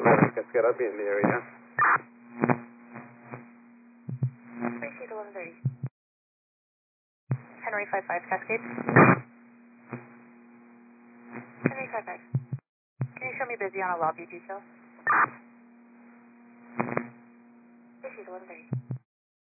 Cascade, I'll be in the area. Appreciate 1130. Henry 55 Cascade. Henry 55. Can you show me busy on a lobby detail? Appreciate 1130.